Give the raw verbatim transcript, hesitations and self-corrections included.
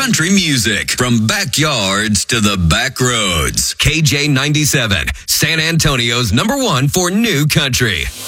country music. From backyards to the back roads. K J ninety-seven, San Antonio's number one for new country.